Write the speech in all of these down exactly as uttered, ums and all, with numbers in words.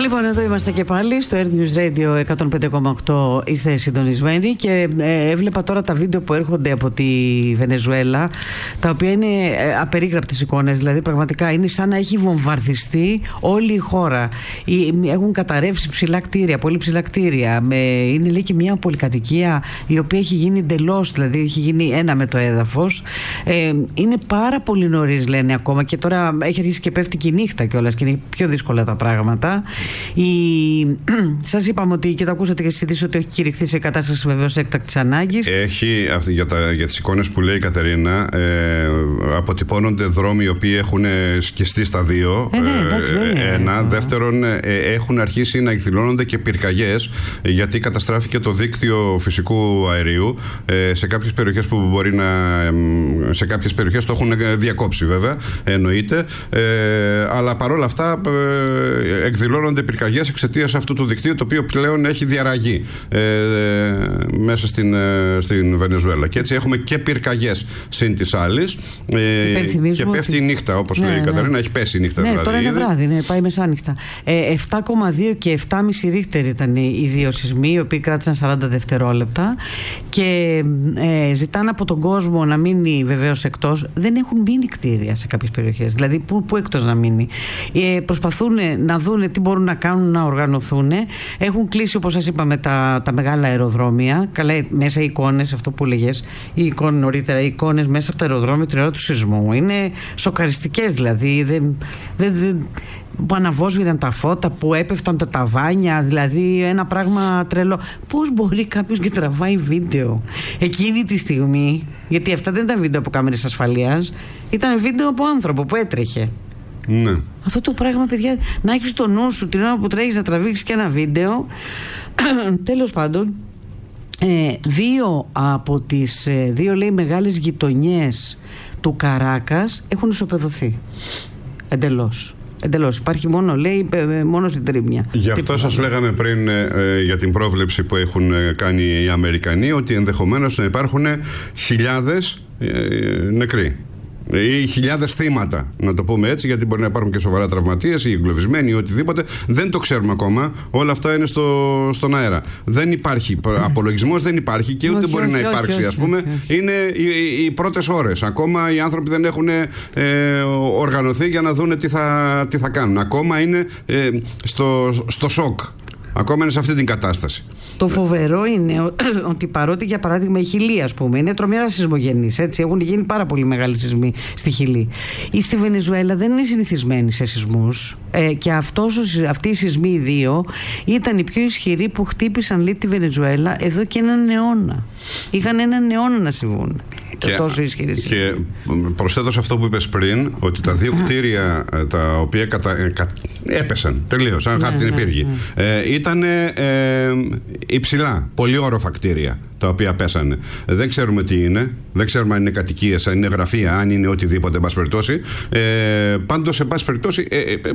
Λοιπόν, εδώ είμαστε και πάλι στο Earth News Radio εκατόν πέντε κόμμα οκτώ. Είστε συντονισμένοι και ε, έβλεπα τώρα τα βίντεο που έρχονται από τη Βενεζουέλα, τα οποία είναι ε, απερίγραπτες εικόνες. Δηλαδή, πραγματικά είναι σαν να έχει βομβαρδιστεί όλη η χώρα. Έχουν καταρρεύσει ψηλά κτίρια, πολύ ψηλά κτίρια. Με, είναι λέει και μια πολυκατοικία η οποία έχει γίνει εντελώς, δηλαδή έχει γίνει ένα με το έδαφος. Ε, είναι πάρα πολύ νωρίς, λένε ακόμα, και τώρα έχει αρχίσει και πέφτει και η νύχτα κιόλας και είναι πιο δύσκολα τα πράγματα. Η... Σας είπαμε ότι, και το ακούσατε και εσείς, ότι έχει κηρυχθεί σε κατάσταση βεβαίως έκτακτης ανάγκης. Έχει, για, τα, για τις εικόνες που λέει η Κατερίνα, ε, αποτυπώνονται δρόμοι οι οποίοι έχουν σκιστεί στα δύο. Ε, ναι, εντάξει, δεν είναι, ένα. ε, Δεύτερον, ε, έχουν αρχίσει να εκδηλώνονται και πυρκαγιές, γιατί καταστράφηκε το δίκτυο φυσικού αερίου ε, σε κάποιες περιοχές που μπορεί να. Σε κάποιες περιοχές το έχουν διακόψει, βέβαια, εννοείται. Ε, αλλά παρόλα αυτά ε, εκδηλώνονται πυρκαγιές εξαιτίας αυτού του δικτύου, το οποίο πλέον έχει διαραγεί ε, μέσα στην, ε, στην Βενεζουέλα. Και έτσι έχουμε και πυρκαγιές συν της άλλης. Ε, και πέφτει ότι... η νύχτα, όπως ναι, λέει η ναι. Καταρίνα, έχει πέσει η νύχτα. Ναι, δηλαδή, τώρα είναι ήδη. βράδυ, ναι, πάει μεσάνυχτα. Ε, επτά κόμμα δύο και επτά κόμμα πέντε ρίχτερ ήταν οι δύο σεισμοί, οι οποίοι κράτησαν σαράντα δευτερόλεπτα. Και ε, ζητάνε από τον κόσμο να μείνει βεβαίως εκτός. Δεν έχουν μείνει κτίρια σε κάποιες περιοχές. Δηλαδή, πού, πού εκτός να μείνει. Ε, προσπαθούν να δουν τι μπορούν να κάνουν, να οργανωθούν. Έχουν κλείσει, όπως σας είπαμε, τα, τα μεγάλα αεροδρόμια. Καλά, μέσα οι εικόνες, αυτό που λέγες, οι εικόνες νωρίτερα, οι εικόνες μέσα από τα αεροδρόμια την ώρα του σεισμού είναι σοκαριστικές. Δηλαδή, δεν, δεν, δεν, που αναβόσβηραν τα φώτα, που έπεφταν τα ταβάνια, δηλαδή ένα πράγμα τρελό. Πώς μπορεί κάποιος και τραβάει βίντεο εκείνη τη στιγμή, γιατί αυτά δεν ήταν βίντεο από κάμερες ασφαλείας, ήταν βίντεο από άνθρωπο που έτρεχε. Ναι. Αυτό το πράγμα, παιδιά, να έχεις στο νου σου την ώρα που τρέχεις να τραβήξεις και ένα βίντεο. Τέλος πάντων, ε, δύο από τις ε, δύο, λέει, μεγάλες γειτονιές του Καράκας έχουν ισοπεδωθεί. Εντελώς. Εντελώς. Υπάρχει μόνο, λέει, μόνο στην Τρίμνια. Γι' αυτό Τι σας λέγαμε πριν ε, για την πρόβλεψη που έχουν κάνει οι Αμερικανοί, ότι ενδεχομένως να υπάρχουν χιλιάδες ε, νεκροί ή χιλιάδες θύματα, να το πούμε έτσι, γιατί μπορεί να υπάρχουν και σοβαρά τραυματίες ή εγκλωβισμένοι ή οτιδήποτε. Δεν το ξέρουμε ακόμα. Όλα αυτά είναι στο, στον αέρα. Δεν υπάρχει απολογισμός, δεν υπάρχει και ούτε όχι, μπορεί όχι, να υπάρξει, όχι, ας πούμε. Όχι, όχι. Είναι οι, οι πρώτες ώρες. Ακόμα οι άνθρωποι δεν έχουν ε, οργανωθεί για να δουν τι θα, τι θα κάνουν. Ακόμα είναι ε, στο, στο σοκ. Ακόμα είναι σε αυτή την κατάσταση. Το φοβερό είναι ότι παρότι, για παράδειγμα, η Χιλή, ας πούμε, είναι τρομερά σεισμογενής, έτσι, έχουν γίνει πάρα πολύ μεγάλοι σεισμοί στη Χιλή. Ή στη Βενεζουέλα δεν είναι συνηθισμένοι σε σεισμούς. Ε, και αυτός, αυτοί οι σεισμοί οι δύο ήταν οι πιο ισχυροί που χτύπησαν, λέει, τη Βενεζουέλα εδώ και έναν αιώνα. Είχαν έναν αιώνα να συμβούν. Και, τόσο ισχυροί. Και προσθέτω σε αυτό που είπες πριν, ότι τα δύο κτίρια τα οποία κατα... κα... έπεσαν τελείως, σαν χάρτινη πύργη, ε, ήταν ε, υψηλά, πολύ όροφα κτίρια τα οποία πέσανε. Δεν ξέρουμε τι είναι, δεν ξέρουμε αν είναι κατοικίες, αν είναι γραφεία, αν είναι οτιδήποτε, εν πάση περιπτώσει. Ε, πάντως, εν πάση περιπτώσει, ε, ε,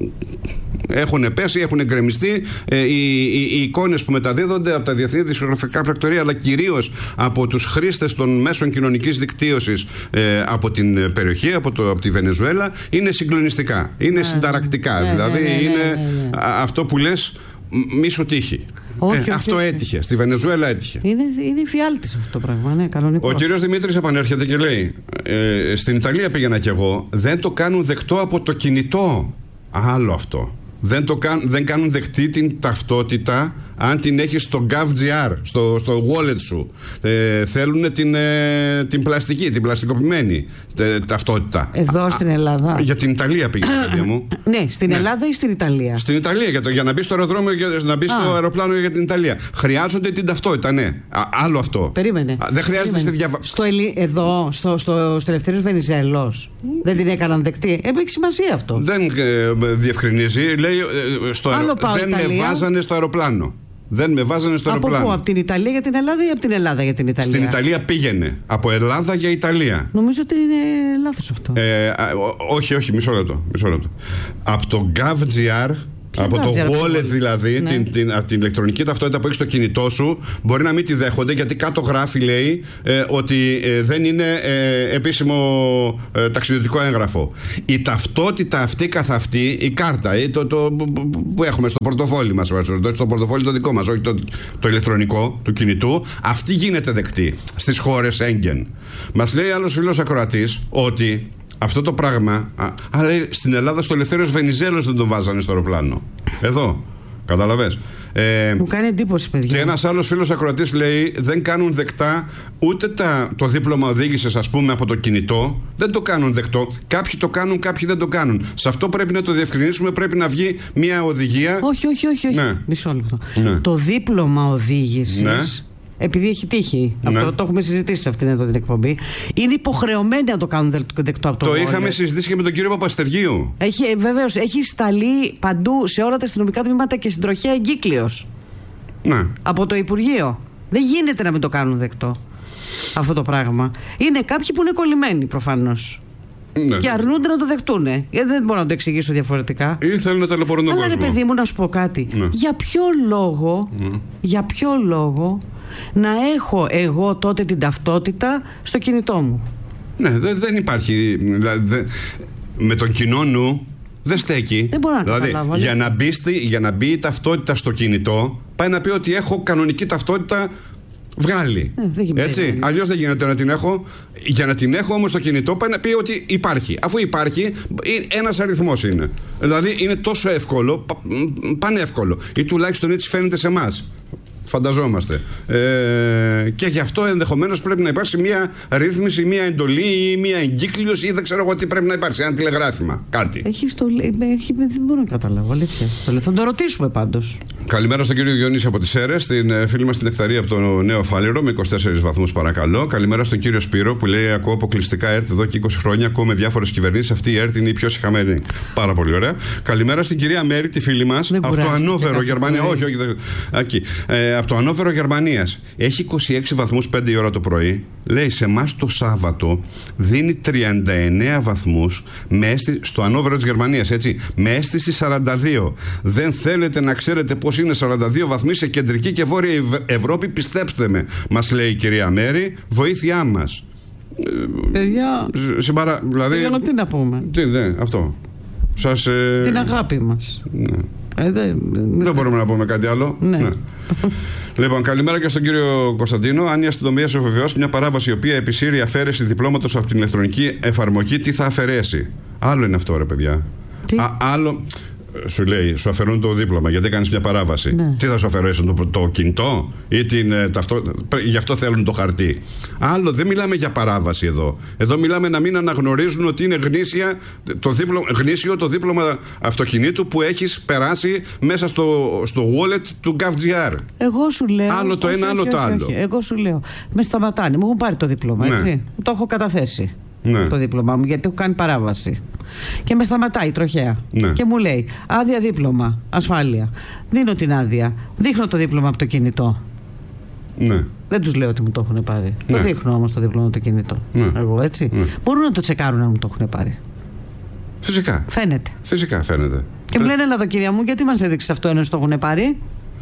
έχουν πέσει, έχουν γκρεμιστεί. Ε, οι, οι, οι εικόνες που μεταδίδονται από τα διεθνή δισκογραφικά πρακτορία, αλλά κυρίως από τους χρήστες των μέσων κοινωνικής δικτύωσης ε, από την περιοχή, από, το, από τη Βενεζουέλα, είναι συγκλονιστικά, είναι yeah, συνταρακτικά. Yeah, δηλαδή, yeah, yeah, είναι yeah, yeah. αυτό που λες, μη σου τύχει. Όχι, ε, όχι, αυτό όχι. έτυχε. Στη Βενεζουέλα έτυχε. Είναι, είναι φιάλτης αυτό το πράγμα, ναι, κανονικό. Ο κύριος Δημήτρης επανέρχεται και λέει: ε, στην Ιταλία πήγαινα κι εγώ. Δεν το κάνουν δεκτό από το κινητό. Άλλο αυτό. Δεν, το κάν, δεν κάνουν δεκτή την ταυτότητα αν την έχεις στο GovGR, στο, στο wallet σου. Ε, θέλουν την, ε, την πλαστική, την πλαστικοποιημένη ε, ταυτότητα. Εδώ Α, στην Ελλάδα. Για την Ιταλία πήγε, παιδιά μου. Ναι, στην ναι. Ελλάδα ή στην Ιταλία. Στην Ιταλία, για, το, για να μπει στο αεροδρόμιο, για να μπει στο αεροπλάνο για την Ιταλία. Χρειάζονται την ταυτότητα, ναι. Α, άλλο αυτό. Περίμενε. Α, δεν χρειάζεται στη διαβα... στο Ελι... Εδώ, στο, στο, στο Ελευθέριος Βενιζέλος. Δεν την έκαναν δεκτή. Έχει σημασία αυτό. Δεν ε, διευκρινίζει. Λέει, ε, στο αερο... δεν Ιταλία. με βάζανε στο αεροπλάνο. Δεν με βάζανε στο από αεροπλάνο. Από πού, από την Ιταλία για την Ελλάδα ή από την Ελλάδα για την Ιταλία? Στην Ιταλία πήγαινε. Από Ελλάδα για Ιταλία. Νομίζω ότι είναι λάθος αυτό. Ε, όχι, όχι, μισό λεπτό. Μισό λεπτό. Από το GovGR Ποια από το wallet το δηλαδή, ναι. την, την, την ηλεκτρονική ταυτότητα που έχει στο κινητό σου, μπορεί να μην τη δέχονται γιατί κάτω γράφει, λέει, ε, ότι ε, δεν είναι ε, επίσημο ε, ταξιδιωτικό έγγραφο. Η ταυτότητα αυτή καθ' αυτή, η κάρτα ε, το, το, που έχουμε στο πορτοφόλι μας, στο πορτοφόλι το δικό μας, όχι το, το ηλεκτρονικό του κινητού, αυτή γίνεται δεκτή στις χώρες Σέγγεν. Μας λέει άλλος φίλος ακροατής ότι αυτό το πράγμα, αλλά στην Ελλάδα στο Ελευθέριος Βενιζέλος δεν τον βάζανε στο αεροπλάνο. Εδώ, καταλαβες. Ε, Μου κάνει εντύπωση, παιδιά. Και ένας άλλος φίλος ακροατής λέει δεν κάνουν δεκτά ούτε τα, το δίπλωμα οδήγησης, ας πούμε, από το κινητό. Δεν το κάνουν δεκτό. Κάποιοι το κάνουν, κάποιοι δεν το κάνουν. Σε αυτό πρέπει να το διευκρινίσουμε. Πρέπει να βγει μια οδηγία. Όχι, όχι, όχι. όχι. Ναι. Μισό λεπτό. Ναι. Το δίπλωμα οδήγησης, ναι. επειδή έχει τύχει, ναι. αυτό το έχουμε συζητήσει σε αυτήν εδώ την εκπομπή, είναι υποχρεωμένοι να το κάνουν δεκτό από το Το wallet. είχαμε συζητήσει και με τον κύριο Παπαστεργίου. Έχει, βεβαίως, έχει σταλεί παντού σε όλα τα αστυνομικά τμήματα και στην τροχέα εγκύκλειος. Ναι. Από το Υπουργείο. Δεν γίνεται να μην το κάνουν δεκτό αυτό το πράγμα. Είναι κάποιοι που είναι κολλημένοι προφανώς. Ναι. Και αρνούνται να το δεχτούν. Γιατί δεν μπορώ να το εξηγήσω διαφορετικά. Ή θέλουν να ταλαιπωρούν τον κόσμο. Αλλά ρε παιδί μου, να σου πω κάτι. Ναι. Για ποιο λόγο, ναι. για ποιο λόγο να έχω εγώ τότε την ταυτότητα στο κινητό μου? Ναι, δεν, δεν υπάρχει. Δε, με τον κοινό νου δεν στέκει. Δεν μπορώ να δηλαδή, καταλάβω. Για να, μπει, για να μπει η ταυτότητα στο κινητό, πάει να πει ότι έχω κανονική ταυτότητα. Βγάλει. Ε, Έτσι. Αλλιώς δεν γίνεται να την έχω. Για να την έχω όμως στο κινητό, πάει να πει ότι υπάρχει. Αφού υπάρχει, ένας αριθμός είναι. Δηλαδή είναι τόσο εύκολο, πανεύκολο. Ή τουλάχιστον έτσι φαίνεται σε εμάς. Φανταζόμαστε. Ε, και γι' αυτό ενδεχομένως πρέπει να υπάρξει μια ρύθμιση, μια εντολή ή μια εγκύκλειος ή δεν ξέρω εγώ τι πρέπει να υπάρξει. Ένα τηλεγράφημα. Κάτι. Έχει στολή. Έχει, δεν μπορώ να καταλάβω. Αλήθεια. Θα το ρωτήσουμε πάντως. Καλημέρα στον κύριο Διονύση από τις Σέρρες, την φίλη μας την Νεκταρία από το Νέο Φάληρο με είκοσι τέσσερις βαθμούς παρακαλώ. Καλημέρα στον κύριο Σπύρο που λέει: ακούω αποκλειστικά ΕΡΤ εδώ και είκοσι χρόνια. Ακούω με διάφορες κυβερνήσεις. Αυτή η ΕΡΤ είναι η πιο συχαμένη. Πάρα πολύ ωραία. Καλημέρα στην κυρία Μέρη, τη φίλη μας από το Ανόβερο, Γερμανία. Όχι, όχι. Εκεί. Ε, από το Ανόβερο, Γερμανίας. Έχει είκοσι έξι βαθμούς πέντε η ώρα το πρωί. Λέει σε εμάς το Σάββατο δίνει τριάντα εννέα βαθμούς με αίσθηση, στο Ανόβερο της Γερμανίας, έτσι, με αίσθηση σαράντα δύο. Δεν θέλετε να ξέρετε πώς είναι σαράντα δύο βαθμοί σε κεντρική και βόρεια Ευρώπη, πιστέψτε με, μας λέει η κυρία Μέρη, βοήθειά μας. Παιδιά, Συμπαρα... δηλαδή, παιδιά, τι να πούμε. Τι, ναι, αυτό. Σας, ε... την αγάπη μας. Ναι. Ε, δεν, δεν μπορούμε να πούμε κάτι άλλο. Ναι. Ναι. Λοιπόν, καλημέρα και στον κύριο Κωνσταντίνο. Αν η αστυνομία σου βεβαιώσει μια παράβαση η οποία επισύρει αφαίρεση διπλώματος από την ηλεκτρονική εφαρμογή, τι θα αφαιρέσει? Άλλο είναι αυτό, ρε παιδιά. Α, άλλο. Σου λέει, σου αφαιρούν το δίπλωμα γιατί κάνεις μια παράβαση. Ναι. Τι θα σου αφαιρέσουν, το, το κινητό ή την ταυτότητα? Γι' αυτό θέλουν το χαρτί. Άλλο, δεν μιλάμε για παράβαση εδώ. Εδώ μιλάμε να μην αναγνωρίζουν ότι είναι γνήσια, το δίπλωμα, γνήσιο το δίπλωμα αυτοκινήτου που έχεις περάσει μέσα στο, στο wallet του GovGR. Εγώ σου λέω. Άλλο το όχι, ένα, όχι, άλλο όχι, το όχι, άλλο. Όχι. Εγώ σου λέω. Με σταματάνε, μου έχουν πάρει το δίπλωμα, ναι. έτσι. Το έχω καταθέσει. Ναι. Το δίπλωμά μου, γιατί έχω κάνει παράβαση. Και με σταματάει η τροχέα. Ναι. Και μου λέει: άδεια δίπλωμα, ασφάλεια. Δίνω την άδεια. Δείχνω το δίπλωμα από το κινητό. Ναι. Δεν τους λέω ότι μου το έχουν πάρει. Ναι. Το δείχνω όμως το δίπλωμα από το κινητό. Ναι. Εγώ έτσι. Ναι. Μπορούν να το τσεκάρουν αν μου το έχουν πάρει. Φυσικά. Φαίνεται. Φυσικά φαίνεται. Και μου λένε: έλα εδώ, κυρία μου, γιατί μας έδειξε αυτό ενώ το έχουν πάρει?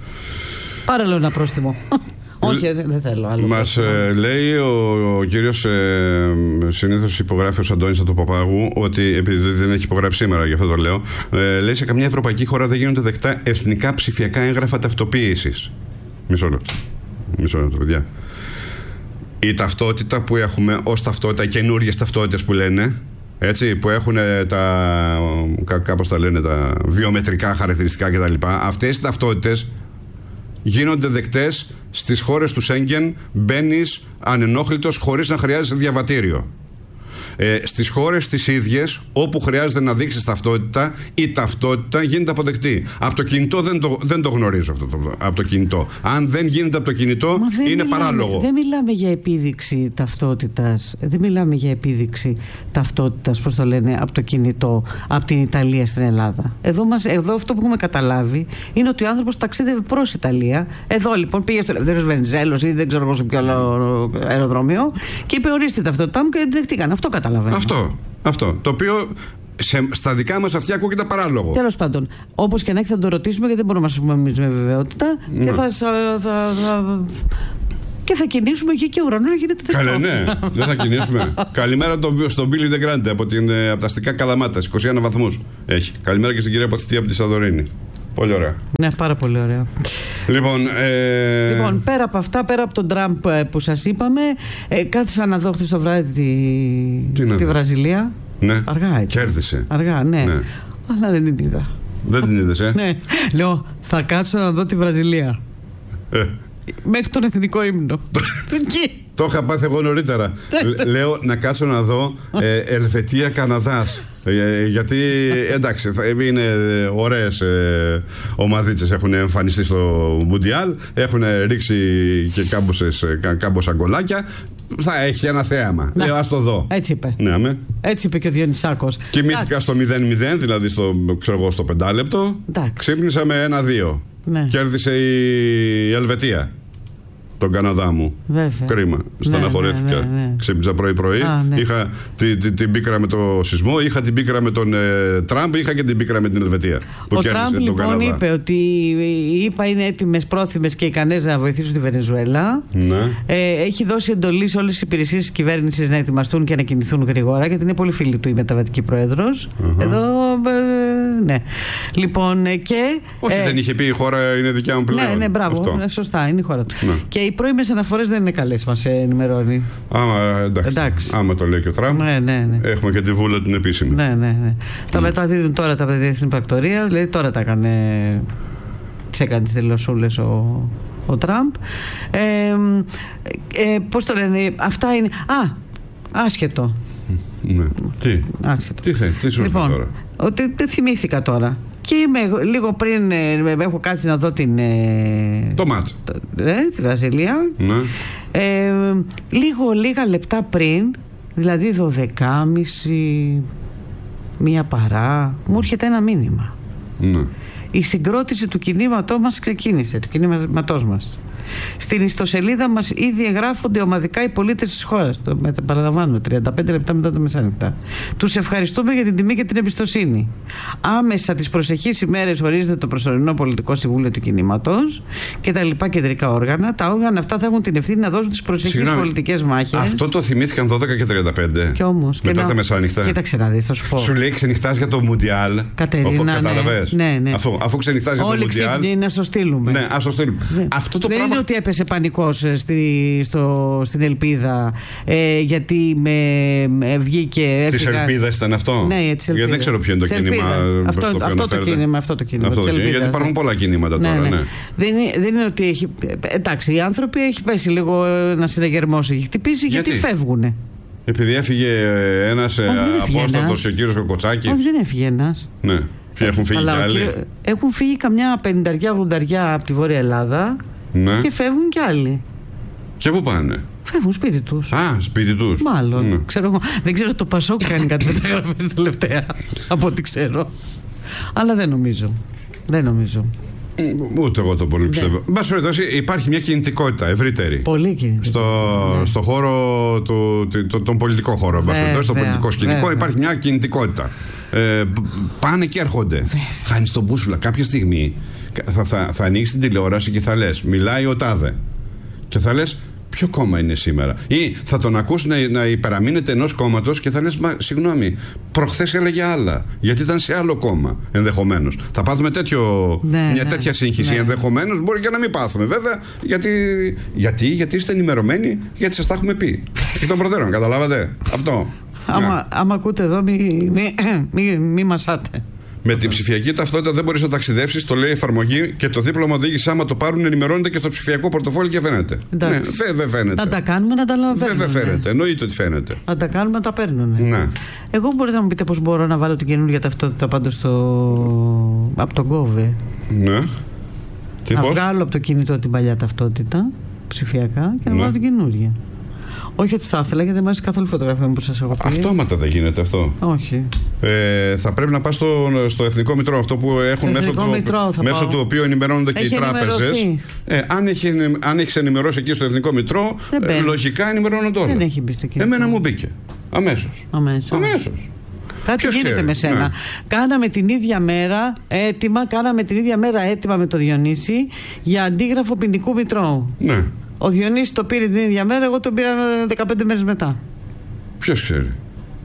Πάρε λέω ένα πρόστιμο. Όχι, δεν θέλω άλλο. Μας ε, λέει ο, ο κύριος ε, συνήθως υπογράφει ο Αντώνης του Παπάγου ότι, επειδή δεν έχει υπογράψει σήμερα, γι' αυτό το λέω, ε, λέει σε καμιά ευρωπαϊκή χώρα δεν γίνονται δεκτά εθνικά ψηφιακά έγγραφα ταυτοποίησης. Μισό λεπτό. Μισό λεπτό, παιδιά. Η ταυτότητα που έχουμε ως ταυτότητα, οι καινούργιες ταυτότητες που λένε, έτσι, που έχουν τα, κάπως τα λένε, τα βιομετρικά χαρακτηριστικά κτλ. Αυτές οι ταυτότητες γίνονται δεκτές στις χώρες του Σέγγεν, μπαίνεις ανενόχλητος χωρίς να χρειάζεσαι διαβατήριο. Ε, στις χώρες τις ίδιες, όπου χρειάζεται να δείξεις ταυτότητα, η ταυτότητα γίνεται αποδεκτή. Από το κινητό δεν το, δεν το γνωρίζω αυτό το, από το κινητό. Αν δεν γίνεται από το κινητό, είναι μιλάμε, παράλογο. Δεν μιλάμε για επίδειξη ταυτότητας. Δεν μιλάμε για επίδειξη ταυτότητας, πώς το λένε, από το κινητό, από την Ιταλία στην Ελλάδα. Εδώ, μας, εδώ αυτό που έχουμε καταλάβει είναι ότι ο άνθρωπος ταξίδευε προς Ιταλία. Εδώ λοιπόν πήγε στο Ελευθέριος Βενιζέλος ή δεν ξέρω εγώ σε ποιο άλλο αεροδρόμιο και είπε: ορίστε ταυτότητά μου, και δεχτήκαν. Αυτό καταλαβαίνω. Αυτό, αυτό. Το οποίο σε, στα δικά μας αυτιά ακούγεται παράλογο. Τέλος πάντων, όπως και να έχει, θα το ρωτήσουμε, γιατί δεν μπορούμε να σας πούμε εμείς με βεβαιότητα. Ναι. Και θα, θα, θα, θα, και θα κινήσουμε εκεί και ο ουρανός γίνεται δεκτό. Καλέ, ναι, δεν θα κινήσουμε. Καλημέρα στον Μπίλι Ντεγκράντε από, από τα αστικά Καλαμάτα, είκοσι ένα βαθμούς έχει. Καλημέρα και στην κυρία Πατηθή από τη Σαδωρίνη. Πολύ ωραία. Ναι, πάρα πολύ ωραία. Λοιπόν, ε... λοιπόν, πέρα από αυτά, πέρα από τον Τραμπ που σας είπαμε, ε, κάθισα να δω χθες το βράδυ τη, τη Βραζιλία. Ναι. Αργά έτσι. Κέρδισε. Αργά, ναι. ναι. Αλλά δεν την είδα. Δεν την είδες, ε? Ναι. Λέω, θα κάτσω να δω τη Βραζιλία. Ε. Μέχρι τον εθνικό ύμνο. Το είχα πάθει εγώ νωρίτερα. Λέω να κάτσω να δω ε, Ελβετία-Καναδάς. Ε, γιατί εντάξει, είναι ωραίες ε, ομαδίτσες, έχουν εμφανιστεί στο Μουντιάλ, έχουν ρίξει και κάμποσες, κάμποσα γκολάκια. Θα έχει ένα θέαμα. Λέω, ας το δω. Έτσι είπε. Ναι, με. Έτσι είπε και ο Διονυσάκος. Κοιμήθηκα στο μηδέν μηδέν, δηλαδή στο, ξέρω εγώ, στο πεντάλεπτο. Ξύπνησα με ένα δύο. Ναι. Κέρδισε η Ελβετία τον Καναδά μου. Βέβαια. Κρίμα. Στεναχωρέθηκα. Ναι, ναι, ναι, ναι. Ξύπνησα πρωί-πρωί. Α, ναι. Είχα την, την, την πίκρα με το σεισμό, είχα την πίκρα με τον ε, Τραμπ, είχα και την πίκρα με την Ελβετία. Που ο Τραμπ λοιπόν είπε ότι οι ΗΠΑ είναι έτοιμες, πρόθυμες και ικανές να βοηθήσουν τη Βενεζουέλα. Ναι. Ε, έχει δώσει εντολή σε όλες τις υπηρεσίες της κυβέρνησης να ετοιμαστούν και να κινηθούν γρήγορα, γιατί είναι πολύ φίλη του η μεταβατική πρόεδρος. Uh-huh. Εδώ. Ε, ναι. Λοιπόν, και. Όχι, ε, δεν είχε πει η χώρα είναι δικιά μου πλέον. Ναι, ναι, μπράβο. Ναι, σωστά, είναι η χώρα του. Ναι. Και οι πρώιμες αναφορές δεν είναι καλές, μας ενημερώνει. Άμα, εντάξει, εντάξει. Άμα το λέει και ο Τραμπ, ναι, ναι, ναι. Έχουμε και τη βούλα την επίσημη. Ναι, ναι, ναι. Mm. Τα μεταδίδουν τώρα τα διεθνή πρακτορία, δηλαδή τώρα τα έκανε, τις έκανε τις δηλωσούλες ο, ο Τραμπ. Ε, ε, πώς το λένε, αυτά είναι. Α, άσχετο. Ναι. Τι, άσχετο. τι θέλει, τι σου λοιπόν, τώρα. Ότι δεν θυμήθηκα τώρα. Και είμαι, λίγο πριν ε, έχω κάτσει να δω την ε, το μάτς ε, τη Βραζιλία. Ναι. ε, λίγο λίγα λεπτά πριν, δηλαδή δώδεκα και μισή, μία παρά, μου έρχεται ένα μήνυμα. Ναι. Η συγκρότηση του κινήματός μας ξεκίνησε, του κινήματός μας. Στην ιστοσελίδα μας ήδη εγγράφονται ομαδικά οι πολίτες της χώρας. Το παραλαμβάνω, τριάντα πέντε λεπτά μετά τα μεσάνυχτα. Τους ευχαριστούμε για την τιμή και την εμπιστοσύνη. Άμεσα τις προσεχείς ημέρες ορίζεται το προσωρινό πολιτικό συμβούλιο του κινήματος και τα λοιπά κεντρικά όργανα. Τα όργανα αυτά θα έχουν την ευθύνη να δώσουν τις προσεχείς πολιτικές μάχες. Αυτό το θυμήθηκαν δώδεκα και τριάντα πέντε. Και όμως. Μετά και τα μεσάνυχτα. Κοίταξε να δεις, θα σου πω. Σου λέει ξενυχτάς για το Μουντιάλ. Κατερίνα. Κατάλαβες. Ναι, ναι. Αφού, αφού ξενυχτάς για το Μουντιάλ. Όλοι να στο στείλουμε. Ναι, ας το στείλουμε. Ναι. Αυτό το δεν πράγμα. Είναι ότι έπεσε πανικός στη, στο, στην Ελπίδα ε, γιατί με, με βγήκε. Της Ελπίδας ήταν αυτό. Ναι, γιατί δεν ξέρω ποιο είναι το κίνημα. Αυτό, αυτό, αυτό το κίνημα. Αυτό το κίνημα. Αυτό, γιατί ναι. Υπάρχουν πολλά κινήματα ναι, τώρα. Ναι. Ναι. Δεν, είναι, δεν είναι ότι έχει. Εντάξει, οι άνθρωποι έχει πέσει λίγο ένα συναγερμός, έχει χτυπήσει γιατί, γιατί φεύγουνε. Επειδή έφυγε ένας απόστατος και ο κύριος Κοκοτσάκης. Όχι, δεν έφυγε ένας. Ναι. Έχουν φύγει Αλλά, και άλλοι. Και, έχουν φύγει καμιά πενηνταριά ογδονταριά από τη Βόρεια Ελλάδα. Ναι. Και φεύγουν κι άλλοι. Και πού πάνε? Φεύγουν σπίτι τους. Α, σπίτι τους. Μάλλον. Ναι. Ξέρω, δεν ξέρω το Πασόκ κάνει κάτι μεταγραφές τελευταία. Από ό,τι ξέρω. Αλλά δεν νομίζω. Δεν νομίζω. Ούτε εγώ το πολύ πιστεύω. Εν πάση περιπτώσει, υπάρχει μια κινητικότητα ευρύτερη. Πολύ κινητικότητα. Στο, ναι. στο χώρο, του, το, τον πολιτικό χώρο, εν πάση περιπτώσει, στο πολιτικό σκηνικό βέβαια. Υπάρχει μια κινητικότητα. Ε, πάνε και έρχονται. Χάνεις τον μπούσουλα. Κάποια στιγμή θα, θα, θα ανοίξει την τηλεόραση και θα λες, μιλάει ο τάδε. Και θα λες, ποιο κόμμα είναι σήμερα? Ή θα τον ακούς να, να υπεραμείνεται ενός κόμματος και θα λες, μα συγγνώμη, προχθές έλεγε άλλα. Γιατί ήταν σε άλλο κόμμα, ενδεχομένως. Θα πάθουμε τέτοιο, ναι, μια ναι, τέτοια σύγχυση. Ναι. Ενδεχομένως μπορεί και να μην πάθουμε, βέβαια. Γιατί, γιατί, γιατί είστε ενημερωμένοι, γιατί σας τα έχουμε πει. Και των προτέρων, καταλάβατε. Αυτό. Άμα, άμα ακούτε εδώ, μη, μη, μη, μη μασάτε. Με την ψηφιακή ταυτότητα δεν μπορείς να ταξιδεύσεις, το λέει η εφαρμογή, και το δίπλωμα οδήγηση, άμα το πάρουν, ενημερώνεται και στο ψηφιακό πορτοφόλι και φαίνεται. Ναι, βέβαια φαίνεται. Να τα κάνουμε να τα λαβαίνουμε. Βέβαια φαίνεται. Εννοείται ότι φαίνεται. Να τα κάνουμε να τα παίρνουν. Ναι. Εγώ μπορείτε να μου πείτε πώς μπορώ να βάλω την καινούργια ταυτότητα πάντως στο. Από τον κόβε. Ναι. Τι να πώς? Βγάλω από το κινητό την παλιά ταυτότητα ψηφιακά και να ναι. βάλω την καινούργια. Όχι ότι θα ήθελα, γιατί δεν μου αρέσει καθόλου η φωτογραφία μου που σας έχω πει. Αυτόματα δεν γίνεται αυτό. Όχι. Ε, θα πρέπει να πας στο, στο Εθνικό Μητρό, αυτό που έχουν μέσω, του, μέσω του οποίου ενημερώνονται και οι τράπεζες. Ε, αν, έχει, αν έχεις ενημερώσει εκεί στο Εθνικό Μητρό, ε, λογικά ενημερώνονται όλα. Δεν έχει μπει στο κινητό. Εμένα μου μπήκε. Αμέσως. Αμέσως. Αμέσως. Κάτι Ποιος γίνεται ξέρει, με σένα. ναι. Κάναμε την ίδια μέρα έτοιμα, κάναμε την ίδια μέρα έτοιμα με το Διονύση για αντίγραφο ποινικού μητρώου. Ναι. Ο Διονύσης το πήρε την ίδια μέρα, εγώ το πήρα δεκαπέντε μέρες μετά. Ποιος ξέρει.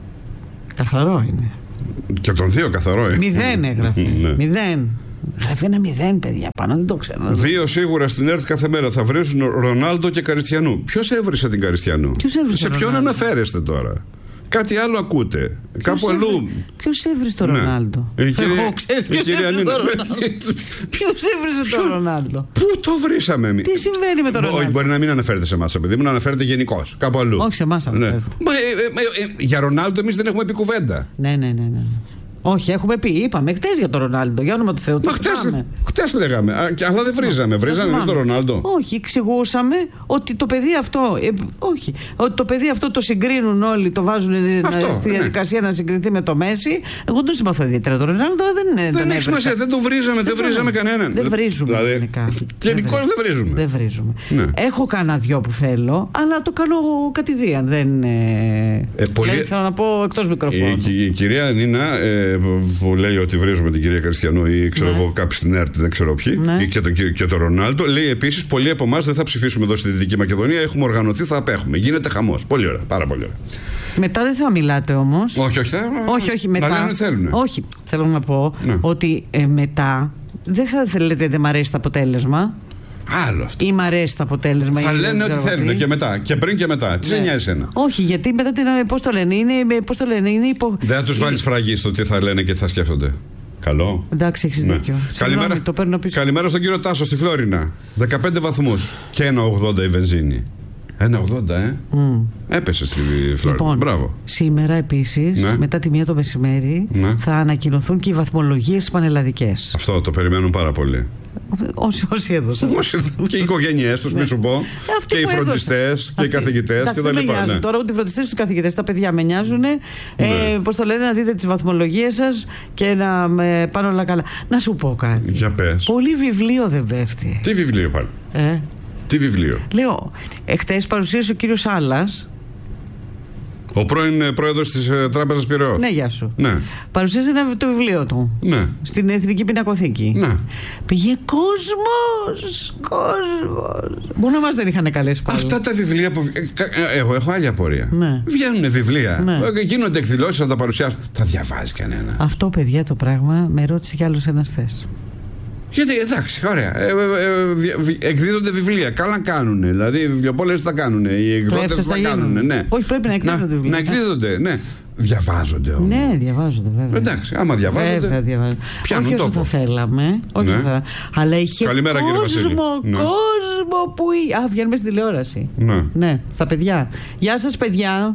Καθαρό είναι. Και τον δύο καθαρό είναι. Μηδέν έγραφε. Ναι. Μηδέν. Γράφει ένα μηδέν, παιδιά, πάνω, δεν το ξέρω. Δύο σίγουρα στην ΕΡΤ κάθε μέρα θα βρίζουν Ρονάλντο και Καριστιανού. Ποιος έβρισε την Καριστιανού? Ποιος έβρισε Σε τον ποιον Ρονάλντο? αναφέρεστε τώρα? Κάτι άλλο ακούτε. Κάπου αλλού. Ποιος έβρισε τον Ναι. Ρονάλντο? Η κυρία- Εγώ ξέρω η ποιος κυρία έβρισε Νίνα. τον Ρονάλντο. Ποιος έβρισε τον Ρονάλντο? Πού το βρήσαμε εμείς? Τι συμβαίνει με τον Μπο- Ρονάλντο? Μπορεί να μην αναφέρεται σε εμάς, επειδή μου να αναφέρεται γενικώς. Κάπου αλλού. Όχι, σε εμάς αναφέρεται. Μα, ε, ε, ε, για Ρονάλντο εμείς δεν έχουμε πει κουβέντα. Ναι, ναι, ναι, ναι. Όχι, έχουμε πει, είπαμε χτες για τον Ρονάλντο, για όνομα του Θεού. Μα Το χτες, θυμάμαι. χτες λέγαμε, α, και- αλλά δεν βρίζαμε. Βρίζαμε εμείς τον Ρονάλντο. Όχι, εξηγούσαμε ότι το παιδί αυτό. Ε, όχι, ότι το παιδί αυτό το συγκρίνουν όλοι, το βάζουν ε, Αυτό, να- στη ναι. διαδικασία να συγκριθεί με το Μέση. Εγώ δεν συμπαθώ ιδιαίτερα τον Ρονάλντο, δεν είναι. Δεν τον έχει έβρισα. σημασία, δεν το βρίζαμε, δεν βρίζαμε κανέναν. Δεν βρίζουμε Δηλαδή, γενικά. γενικώς δεν βρίζουμε. Δεν βρίζουμε. Ναι. Έχω κάνα δυο που θέλω, αλλά το κάνω κατηδίαν. Δεν. Ε, Ε, πολύ- δηλαδή, θέλω να πω εκτός μικροφώνου. Η, η, η κυρία Νίνα ε, που, που λέει ότι βρίζουμε την κυρία Κριστιανού ή ξέρω Ναι. εγώ κάποιοι στην ΕΡΤ, δεν ξέρω ποιοι, Ναι. ή και τον, και τον Ρονάλντο, λέει επίσης πολλοί από εμάς δεν θα ψηφίσουμε εδώ στη Δυτική Μακεδονία. Έχουμε οργανωθεί, θα απέχουμε. Γίνεται χαμός. Πολύ ωραία, πάρα πολύ ωραία. Μετά δεν θα μιλάτε όμως. Όχι, όχι, θα, Όχι, όχι, μετά. Να λένε θέλουν. Όχι, θέλω να πω Ναι. ότι ε, μετά δεν θα θέλετε δεν μ' αρέσει το αποτέλεσμα Άλλο αυτό. ή μ' αρέσει το αποτέλεσμα. Θα ή δεν λένε ό,τι ξέρω θέλουν τι. και μετά. Και πριν και μετά. Τι σε Ναι. νοιάζει εσένα? Όχι, γιατί μετά την. Πώς το λένε, είναι. Πώς το λένε, είναι υπο... Δεν θα τους βάλεις φραγή στο τι θα λένε και τι θα σκέφτονται. Καλό. Εντάξει, έχεις Ναι. δίκιο. Καλημέρα, Συγγνώμη, το παίρνω πίσω. καλημέρα στον κύριο Τάσο στη Φλόρινα. δεκαπέντε βαθμούς και ένα ογδόντα η βενζίνη. ένα ογδόντα, ε. Μμ. Έπεσε στη Φλόρινα. Λοιπόν, Μπράβο. σήμερα επίσης, Ναι. μετά τη μία το μεσημέρι, Ναι. θα ανακοινωθούν και οι βαθμολογίες πανελλαδικές. Αυτό το περιμένουν πάρα πολύ. Όσοι, όσοι έδωσαν. Και οι οικογένειές τους, μη σου πω. Αυτοί Και οι που έδωσαν. φροντιστές και οι Αυτοί. καθηγητές Εντάξει, και τα δεν με λοιπά. νοιάζουν Ναι. τώρα ούτε οι φροντιστές ούτε οι καθηγητές. Τα παιδιά με νοιάζουν. Ε, πώς το λένε, να δείτε τις βαθμολογίες σας και να με πάνε όλα καλά. Να σου πω κάτι. Για πες. Πολύ βιβλίο δεν πέφτει. Τι βιβλίο πάλι? Ε. Τι βιβλίο? Λέω, εχθές παρουσίασε ο κύριος Άλλας. Ο πρώην ε, πρόεδρος της ε, Τράπεζας Πειραιώς. Ναι, γεια σου. Ναι. Παρουσίασε ένα, το βιβλίο του. Ναι. Στην Εθνική Πινακοθήκη. Ναι. Πήγε κόσμος, κόσμος. Μόνο εμάς δεν είχαν καλέσει πάλι. Αυτά τα βιβλία που. ε, κα- ε, Εγώ έχω άλλη απορία. Ναι. Βγαίνουν βιβλία. Ναι. ε, Γίνονται εκδηλώσεις να τα παρουσιάσουν. Τα διαβάζει κανένα? Αυτό, παιδιά, το πράγμα με ρώτησε κι άλλος ένας χθες. Γιατί εντάξει, ωραία. Ε, ε, ε, δια- βι- εκδίδονται βιβλία. Καλά κάνουν. Δηλαδή οι βιβλιοπόλες τα κάνουν. Οι εκδότες Κλέφτες τα θα κάνουν. γίνουν. Ναι. Όχι, πρέπει να εκδίδονται να, βιβλία. Να εκδίδονται, ναι. Διαβάζονται όμως. Ναι, διαβάζονται βέβαια. Εντάξει, άμα διαβάζονται. Βέβαια, διαβάζονται. πιάνουν Όχι όσο τόπο. θα θέλαμε. Όχι Ναι. όσο θα... Αλλά είχε Καλημέρα, κύριε κόσμο, Βασίλη. Ναι. κόσμο που. εί- Α, βγαίνουμε στην τηλεόραση. Ναι. Ναι, στα παιδιά. Γεια σας, παιδιά.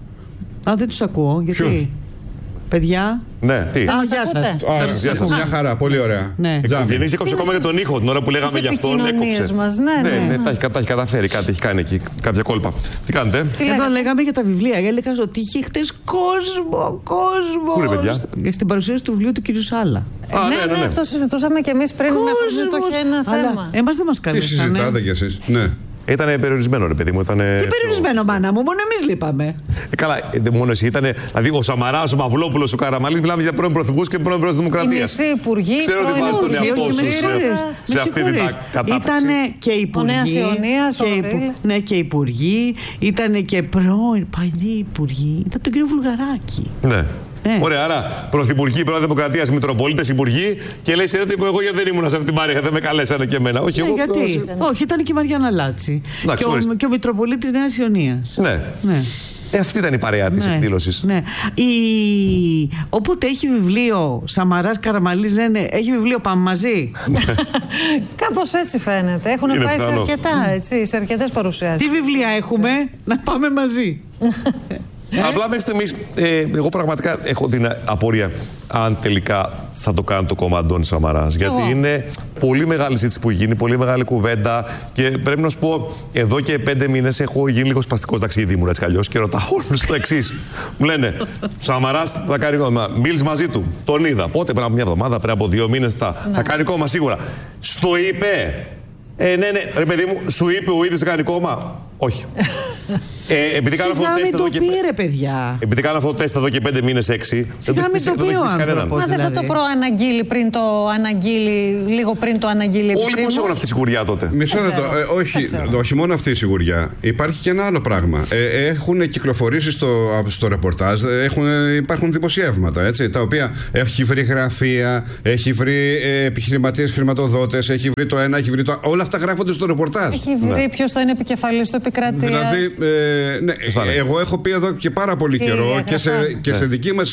Α, δεν τους ακούω. Γιατί. Ποιος? Παιδιά. Ναι, τι. Α, μας γεια ακούτε? σας. Άρα, Γεια σας, γεια σας. μια χαρά, πολύ ωραία. Ναι. Τζάμι. Διονύση έκοψε ακόμα και τον ήχο την ώρα που λέγαμε Τις γι' αυτόν. επικοινωνίες Έκοψε. μας, ναι, ναι. ναι, τα, έχει, τα έχει καταφέρει, κάτι έχει κάνει εκεί, κάποια κόλπα. Τι κάνετε? Τι Εδώ λέγατε? λέγαμε για τα βιβλία. Έλεγα ότι είχε χτες κόσμο, κόσμο. Πού είναι, παιδιά? Στην παρουσίαση του βιβλίου του κ. Σάλα. Α, ναι, ναι, ναι, ναι. αυτό συζητούσαμε και εμείς πριν με αφορμή το είχε ένα Αλλά θέμα. εμάς δεν μας Τι καλέσανε. συζητάτε κι εσείς? Ναι. Ήταν περιορισμένο, ρε παιδί μου. Ήτανε Τι περιορισμένο, μάνα μου, μόνο εμείς λείπαμε. Ε, καλά, ε, δεν μόνο εσύ ήταν. Δηλαδή, ο Σαμαράς, ο Μαυλόπουλος, ο Καραμαλής, μιλάμε για πρώην πρωθυπουργούς και πρώην πρόεδρος της Οι Δημοκρατίας. μισοί υπουργοί, Ξέρω ότι πρώην βάζεις τον υπουργοί, εαυτό όχι σου με σε- ΣΥΡΙΖΑ. σε αυτή την κατάταξη. Ήτανε και υπουργοί. Νέας Ιωνίας, ο και υπου- Ρίλ. Ναι, και υπουργοί. Ήτανε και πρώην παλιοί υπουργοί. Ήταν τον κύριο Βουλγαράκη. Ναι. Ναι. Ωραία, άρα πρωθυπουργοί, πρόεδρο Δημοκρατίας, Μητροπολίτες, υπουργοί και λέει: Ξέρετε που εγώ γιατί δεν ήμουν σε αυτή την παρέα, δεν με καλέσανε και εμένα. Όχι, Ναι, εγώ. γιατί. Όχι, ήταν και η Μαριάννα Λάτση. Εντάξει, Και ορίστε. ο, και ο Μητροπολίτης Νέας Ιωνίας. Ναι. Ναι. Ε, αυτή ήταν η παρέα της Ναι, εκδήλωσης. ναι. Η... Όποτε έχει βιβλίο Σαμαράς, Καραμαλής, λένε έχει βιβλίο, πάμε μαζί. Κάπως έτσι φαίνεται. Έχουν Είναι πάει σε πιθανό. αρκετά, έτσι, σε αρκετές παρουσιάσεις. Τι βιβλία έχουμε, να πάμε μαζί. Απλά μέχρι στιγμής, ε, εγώ πραγματικά έχω την απορία αν τελικά θα το κάνει το κόμμα Αντώνης Σαμαράς. Γιατί Εγώ. είναι πολύ μεγάλη συζήτηση που γίνει, πολύ μεγάλη κουβέντα και πρέπει να σου πω, εδώ και πέντε μήνες έχω γίνει λίγο σπαστικός ταξίδι μου έτσι κι αλλιώς και ρωτάω όλους το εξής. Μου λένε, Σαμαράς θα κάνει κόμμα. Μίλησε μαζί του. Τον είδα. Πότε, πριν από μια εβδομάδα, πριν από δύο μήνες θα, θα κάνει κόμμα σίγουρα. Στο είπε. Ε, ναι, ναι, ρε παιδί μου, σου είπε ο ίδιος θα κάνει κόμμα. Όχι. Ε, επειδή κάνω αυτό το τεστ εδώ το και. πήρε, παιδιά. Επειδή κάνω αυτό το τεστ εδώ και πέντε μήνες, έξι. Δεν το μην το πει ο κανέναν. Μα δεν θα δηλαδή. το προαναγγείλει πριν το αναγγείλει, λίγο πριν το αναγγείλει Όλοι επισήμως. πώς έχουν αυτή τη σιγουριά τότε. Μισό Δεν λεπτό. ξέρω. Ε, όχι, Δεν όχι μόνο αυτή η σιγουριά. Υπάρχει και ένα άλλο πράγμα. Ε, έχουν κυκλοφορήσει στο, στο ρεπορτάζ, έχουν, υπάρχουν δημοσιεύματα, έτσι, τα οποία έχει βρει γραφεία, έχει βρει ε, επιχειρηματίες, χρηματοδότες, έχει βρει το ένα, έχει βρει το άλλο. Όλα αυτά γράφονται στο ρεπορτάζ. Έχει βρει Ναι. ποιος θα είναι επικεφαλής του επικρατείας. Δηλαδή, ε, ναι, θα λέει. εγώ έχω πει εδώ και πάρα πολύ Τι καιρό και σε, έγραφα. και σε δική μας